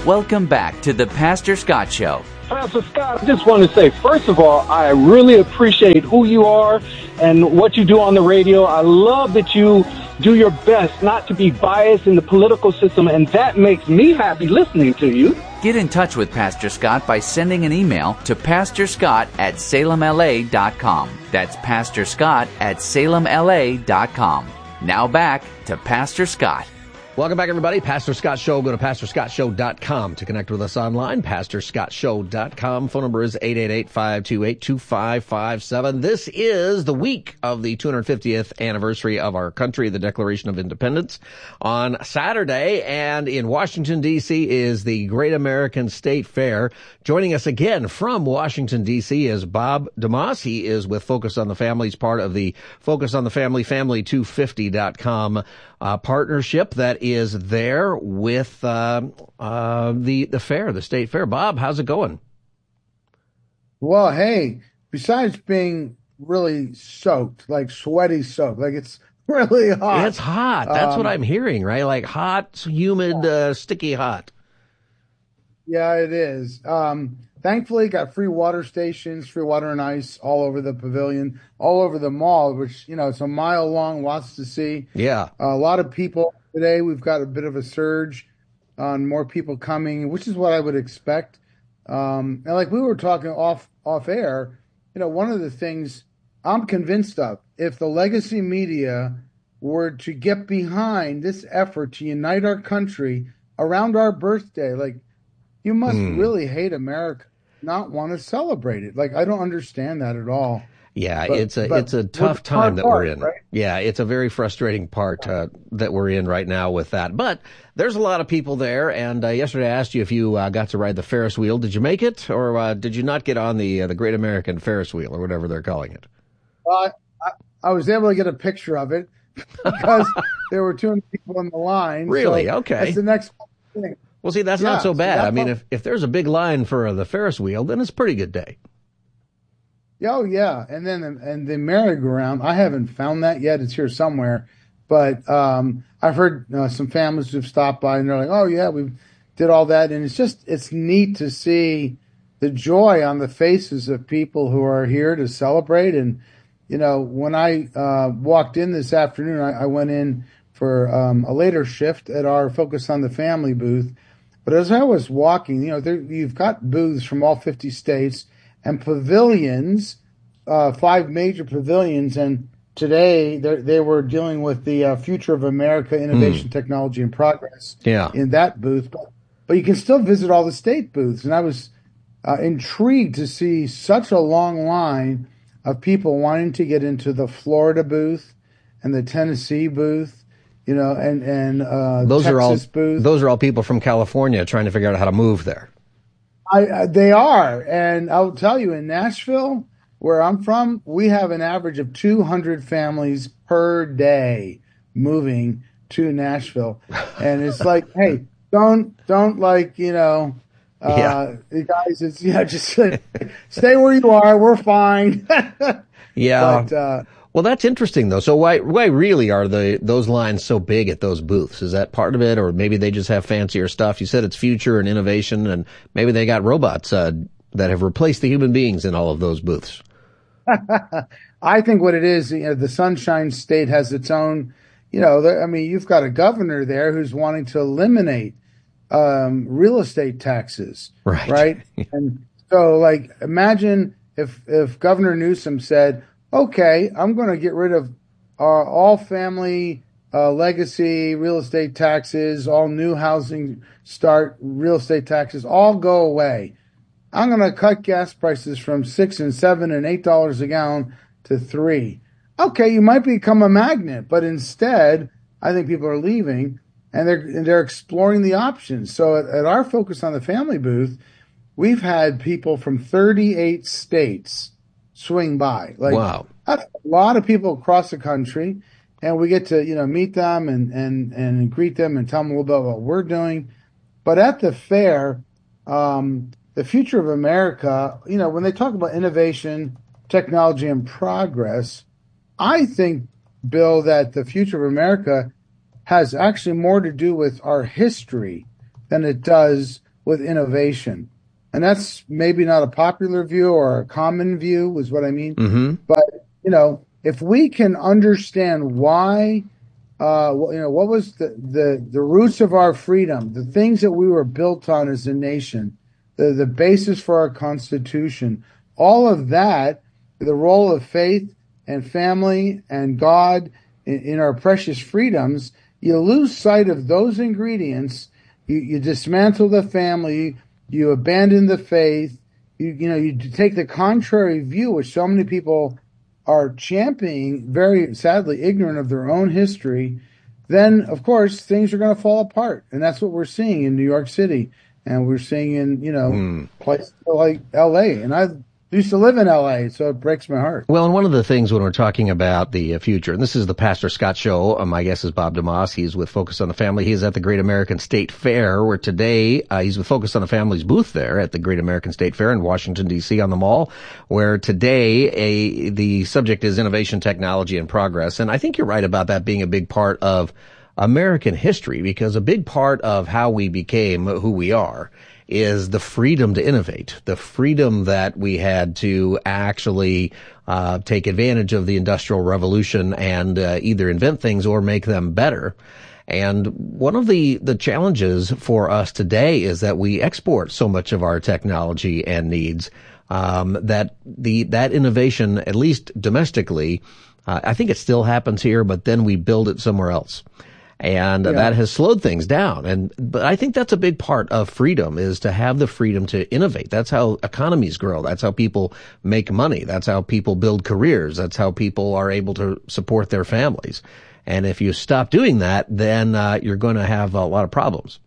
Welcome back to the Pastor Scott Show. Pastor Scott, I just want to say, first of all, I really appreciate who you are and what you do on the radio. I love that you do your best not to be biased in the political system, and that makes me happy listening to you. Get in touch with Pastor Scott by sending an email to pastorscott@salemla.com. That's pastorscott@salemla.com. Now back to Pastor Scott. Welcome back, everybody. Pastor Scott Show. Go to pastorscottshow.com to connect with us online. pastorscottshow.com. Phone number is 888-528-2557. This is the week of the 250th anniversary of our country, the Declaration of Independence, on Saturday. And in Washington, D.C. is the Great American State Fair. Joining us again from Washington, D.C. is Bob DeMoss. He is with Focus on the Family. He's part of the Focus on the Family, Family250.com partnership that is there with the fair, the state fair. Bob, how's it going? Well, hey, besides being really soaked, like sweaty soaked, like it's really hot. It's hot. That's what I'm hearing, right? Like hot, humid, sticky hot. Yeah, it is. Thankfully, got free water stations, free water and ice all over the pavilion, all over the mall, which, it's a mile long, lots to see. Yeah. A lot of people today. We've got a bit of a surge on more people coming, which is what I would expect. And like we were talking off air, one of the things I'm convinced of, if the legacy media were to get behind this effort to unite our country around our birthday, like you must really hate America, not want to celebrate it. Like, I don't understand that at all. Yeah, it's a tough time that we're in. Right? Yeah, it's a very frustrating part that we're in right now with that. But there's a lot of people there. And yesterday I asked you if you got to ride the Ferris wheel. Did you make it, or did you not get on the Great American Ferris wheel, or whatever they're calling it? I was able to get a picture of it because there were 200 people in the line. Really? So okay. That's the next thing. Well, see, that's not so bad. I mean, if there's a big line for the Ferris wheel, then it's a pretty good day. Oh, yeah. And then the merry-go-round, I haven't found that yet. It's here somewhere. But I've heard some families who've stopped by, and they're like, oh, yeah, we did all that. And it's neat to see the joy on the faces of people who are here to celebrate. And, when I walked in this afternoon, I went in for a later shift at our Focus on the Family booth. But as I was walking, you've got booths from all 50 states and pavilions, 5 major pavilions. And today they were dealing with the future of America, innovation, technology, and progress in that booth. But you can still visit all the state booths. And I was intrigued to see such a long line of people wanting to get into the Florida booth and the Tennessee booth. And Texas booth. Those are all people from California trying to figure out how to move there. They are. And I'll tell you, in Nashville, where I'm from, we have an average of 200 families per day moving to Nashville. And it's like, hey, don't guys, it's, just stay where you are. We're fine. Yeah. But, well, that's interesting, though. So why really are those lines so big at those booths? Is that part of it, or maybe they just have fancier stuff? You said it's future and innovation, and maybe they got robots that have replaced the human beings in all of those booths. I think what it is, the Sunshine State has its own, you've got a governor there who's wanting to eliminate real estate taxes, right? And so, like, imagine if Governor Newsom said, okay, I'm going to get rid of all family legacy real estate taxes, all new housing start real estate taxes, all go away. I'm going to cut gas prices from $6 and $7 and $8 a gallon to $3. Okay, you might become a magnet, but instead, I think people are leaving and they're exploring the options. So at our Focus on the Family booth, we've had people from 38 states swing by. Like, wow. That's a lot of people across the country, and we get to, meet them and greet them and tell them a little bit about what we're doing. But at the fair, the future of America, when they talk about innovation, technology, and progress, I think, Bill, that the future of America has actually more to do with our history than it does with innovation. And that's maybe not a popular view or a common view is what I mean. Mm-hmm. But, if we can understand why, what was the roots of our freedom, the things that we were built on as a nation, the basis for our Constitution, all of that, the role of faith and family and God in our precious freedoms, you lose sight of those ingredients. You dismantle the family, you abandon the faith, you take the contrary view, which so many people are championing, very sadly ignorant of their own history, then of course things are going to fall apart. And that's what we're seeing in New York City. And we're seeing in, places like LA. And I used to live in LA, so it breaks my heart. Well, and one of the things when we're talking about the future, and this is the Pastor Scott Show, my guest is Bob DeMoss. He's with Focus on the Family. He's at the Great American State Fair, where today he's with Focus on the Family's booth there at the Great American State Fair in Washington, D.C. on the Mall, where today the subject is innovation, technology, and progress. And I think you're right about that being a big part of American history, because a big part of how we became who we are is the freedom to innovate, the freedom that we had to actually take advantage of the Industrial Revolution and either invent things or make them better. And one of the challenges for us today is that we export so much of our technology and needs that innovation, at least domestically, I think it still happens here, but then we build it somewhere else. And that has slowed things down. But I think that's a big part of freedom, is to have the freedom to innovate. That's how economies grow. That's how people make money. That's how people build careers. That's how people are able to support their families. And if you stop doing that, then you're going to have a lot of problems.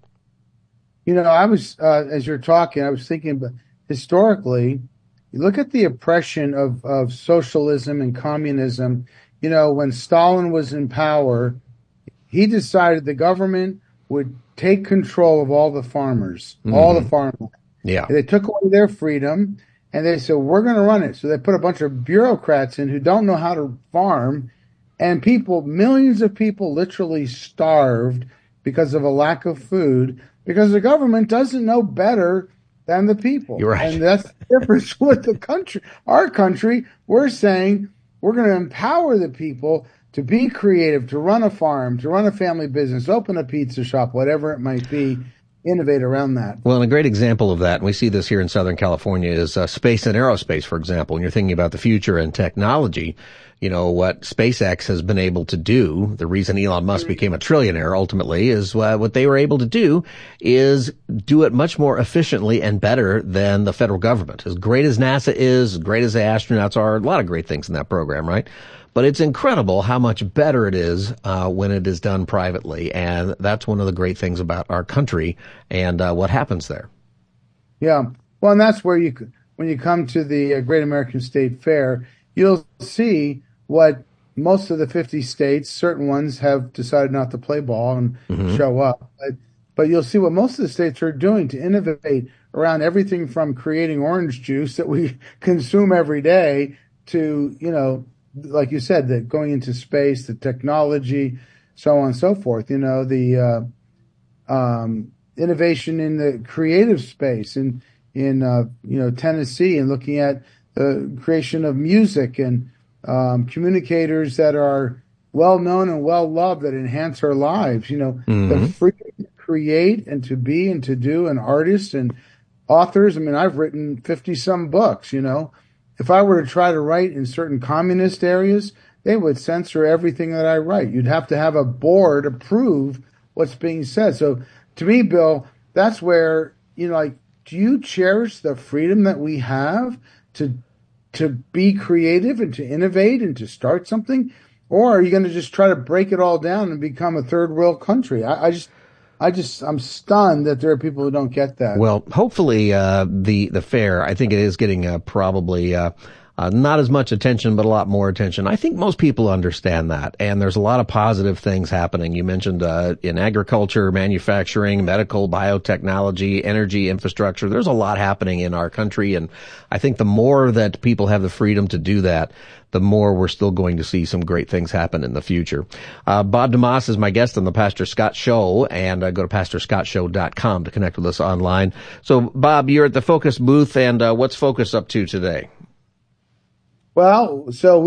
I was, as you're talking, I was thinking, but historically, you look at the oppression of socialism and communism. When Stalin was in power, he decided the government would take control of all the farmers, all the farmland. Yeah. They took away their freedom, and they said, we're going to run it. So they put a bunch of bureaucrats in who don't know how to farm, and millions of people literally starved because of a lack of food, because the government doesn't know better than the people. You're right. And that's the difference with the country. Our country, we're saying we're going to empower the people to be creative, to run a farm, to run a family business, open a pizza shop, whatever it might be, innovate around that. Well, and a great example of that, and we see this here in Southern California, is space and aerospace, for example. When you're thinking about the future and technology, what SpaceX has been able to do, the reason Elon Musk became a trillionaire ultimately, is what they were able to do is do it much more efficiently and better than the federal government. As great as NASA is, as great as the astronauts are, a lot of great things in that program, right? But it's incredible how much better it is when it is done privately. And that's one of the great things about our country and what happens there. Yeah. Well, and that's where when you come to the Great American State Fair, you'll see what most of the 50 states, certain ones have decided not to play ball and show up. But you'll see what most of the states are doing to innovate around everything from creating orange juice that we consume every day to, like you said, that going into space, the technology, so on and so forth. The innovation in the creative space in Tennessee, and looking at the creation of music and communicators that are well known and well loved that enhance our lives. The freedom to create and to be and to do, and artists and authors. I mean, I've written 50 some books. If I were to try to write in certain communist areas, they would censor everything that I write. You'd have to have a board approve what's being said. So to me, Bill, that's where, do you cherish the freedom that we have to be creative and to innovate and to start something? Or are you going to just try to break it all down and become a third world country? I'm stunned that there are people who don't get that. Well, hopefully, the fair, I think it is getting probably Not as much attention, but a lot more attention. I think most people understand that, and there's a lot of positive things happening. You mentioned in agriculture, manufacturing, medical, biotechnology, energy infrastructure. There's a lot happening in our country, and I think the more that people have the freedom to do that, the more we're still going to see some great things happen in the future. Bob DeMoss is my guest on the Pastor Scott Show, and go to pastorscottshow.com to connect with us online. So, Bob, you're at the Focus booth, and what's Focus up to today? Well, so